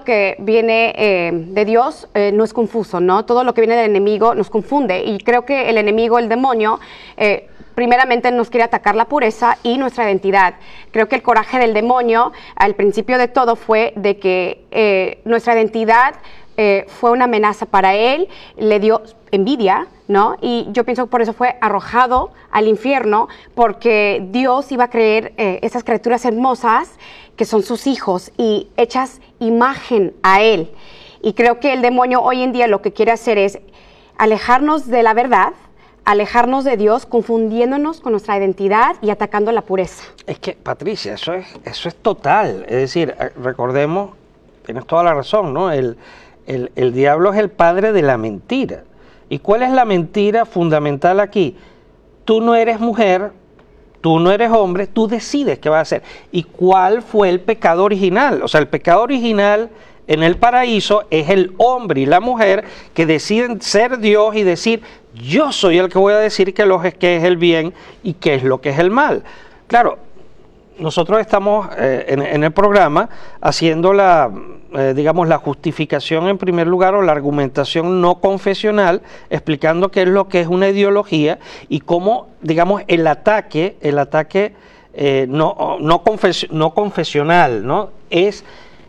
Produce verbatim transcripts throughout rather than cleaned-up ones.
lo que viene eh, de Dios eh, no es confuso, ¿no? Todo lo que viene del enemigo nos confunde y creo que el enemigo, el demonio, eh, primeramente nos quiere atacar la pureza y nuestra identidad. Creo que el coraje del demonio al principio de todo fue de que eh, nuestra identidad eh, fue una amenaza para él, le dio envidia, ¿no? Y yo pienso que por eso fue arrojado al infierno, porque Dios iba a creer eh, esas criaturas hermosas que son sus hijos y hechas imagen a él. Y creo que el demonio hoy en día lo que quiere hacer es alejarnos de la verdad, alejarnos de Dios, confundiéndonos con nuestra identidad y atacando la pureza. Es que, Patricia, eso es, eso es total. Es decir, recordemos, tienes toda la razón, ¿no? El, el, el diablo es el padre de la mentira. ¿Y cuál es la mentira fundamental aquí? Tú no eres mujer, tú no eres hombre, tú decides qué vas a hacer. ¿Y cuál fue el pecado original? O sea, el pecado original en el paraíso es el hombre y la mujer que deciden ser Dios y decir, yo soy el que voy a decir que, lo, que es el bien y qué es lo que es el mal. Claro, nosotros estamos eh, en, en el programa haciendo la, eh, digamos, la justificación en primer lugar o la argumentación no confesional, explicando qué es lo que es una ideología y cómo, digamos, el ataque, el ataque eh, no, no, confes, no confesional, ¿no? Es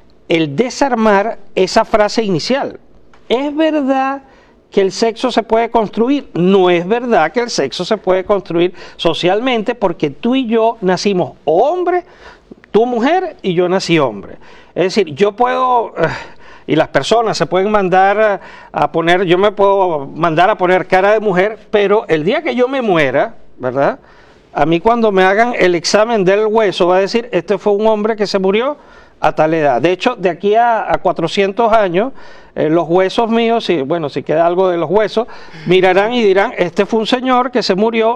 el desarmar esa frase inicial. ¿Es verdad que el sexo se puede construir? No es verdad que el sexo se puede construir socialmente, porque tú y yo nacimos hombre, tú mujer y yo nací hombre. Es decir, yo puedo, y las personas se pueden mandar a poner, yo me puedo mandar a poner cara de mujer, pero el día que yo me muera, ¿verdad? A mí cuando me hagan el examen del hueso va a decir, este fue un hombre que se murió a tal edad. De hecho, de aquí a, a cuatrocientos años, eh, los huesos míos, si, bueno, si queda algo de los huesos, mirarán y dirán, este fue un señor que se murió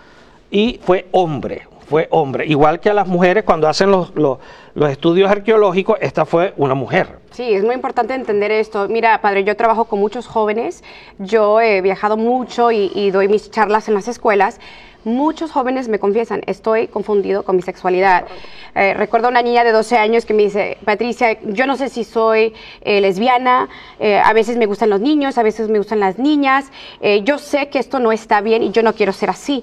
y fue hombre, fue hombre. Igual que a las mujeres cuando hacen los, los, los estudios arqueológicos, esta fue una mujer. Sí, es muy importante entender esto. Mira, padre, yo trabajo con muchos jóvenes, yo he viajado mucho y, y doy mis charlas en las escuelas. Muchos jóvenes me confiesan, estoy confundido con mi sexualidad. Eh, recuerdo una niña de doce años que me dice, Patricia, yo no sé si soy eh, lesbiana, eh, a veces me gustan los niños, a veces me gustan las niñas, eh, yo sé que esto no está bien y yo no quiero ser así.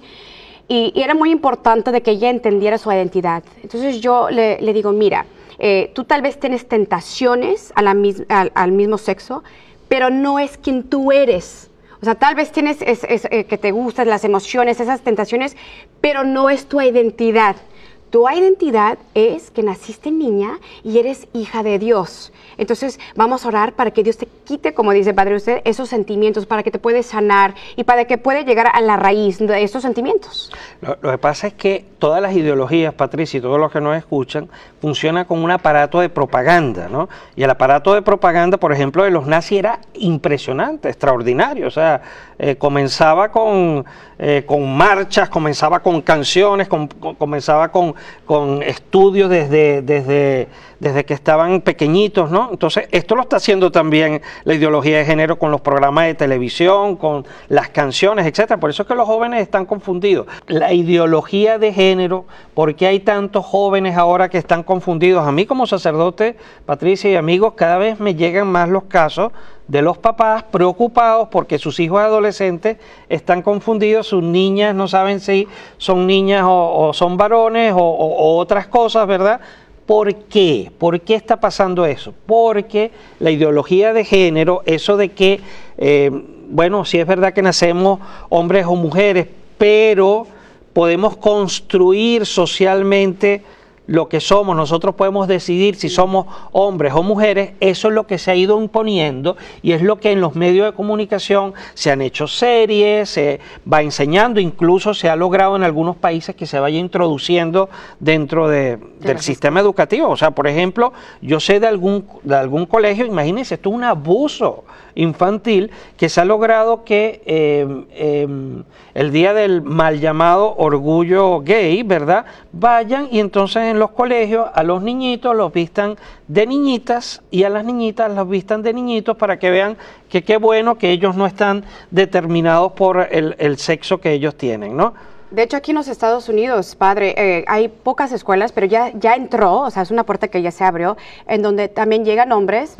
Y, y era muy importante de que ella entendiera su identidad. Entonces yo le, le digo, mira, eh, tú tal vez tienes tentaciones a la mis, al, al mismo sexo, pero no es quien tú eres. O sea, tal vez tienes es, es, eh, que te gustan las emociones, esas tentaciones, pero no es tu identidad. Tu identidad es que naciste niña y eres hija de Dios. Entonces, vamos a orar para que Dios te quite, como dice Padre usted, esos sentimientos, para que te puedas sanar y para que puedas llegar a la raíz de esos sentimientos. Lo, lo que pasa es que todas las ideologías, Patricia, y todos los que nos escuchan, funcionan con un aparato de propaganda, ¿no? Y el aparato de propaganda, por ejemplo, de los nazis era impresionante, extraordinario. O sea, eh, comenzaba con, eh, con marchas, comenzaba con canciones, con, con, comenzaba con, con estudios desde, desde, desde que estaban pequeñitos, ¿no? Entonces, esto lo está haciendo también la ideología de género con los programas de televisión, con las canciones, etcétera. Por eso es que los jóvenes están confundidos. La ideología de género, ¿por qué hay tantos jóvenes ahora que están confundidos? A mí como sacerdote, Patricia y amigos, cada vez me llegan más los casos de los papás preocupados porque sus hijos adolescentes están confundidos, sus niñas no saben si son niñas o, o son varones o, o, o otras cosas, ¿verdad? ¿Por qué? ¿Por qué está pasando eso? Porque la ideología de género, eso de que, eh, bueno, sí es verdad que nacemos hombres o mujeres, pero podemos construir socialmente lo que somos, nosotros podemos decidir si somos hombres o mujeres, eso es lo que se ha ido imponiendo y es lo que en los medios de comunicación se han hecho series, se va enseñando, incluso se ha logrado en algunos países que se vaya introduciendo dentro de, del sistema educativo. O sea, por ejemplo, yo sé de algún, de algún colegio, imagínense, esto es un abuso infantil que se ha logrado que eh, eh, el día del mal llamado orgullo gay, ¿verdad?, vayan y entonces en los colegios a los niñitos los vistan de niñitas y a las niñitas los vistan de niñitos para que vean que qué bueno que ellos no están determinados por el, el sexo que ellos tienen, ¿no? De hecho, aquí en los Estados Unidos, padre, eh, hay pocas escuelas, pero ya, ya entró, o sea, es una puerta que ya se abrió, en donde también llegan hombres